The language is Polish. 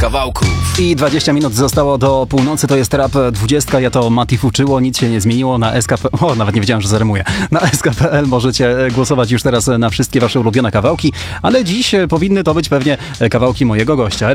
kawałków. I 20 minut zostało do północy, to jest Rap 20, ja to Mati Fuczyło, nic się nie zmieniło na SKP... O, nawet nie wiedziałem, że zaremuję. Na SK.pl możecie głosować już teraz na wszystkie wasze ulubione kawałki, ale dziś powinny to być pewnie kawałki mojego gościa.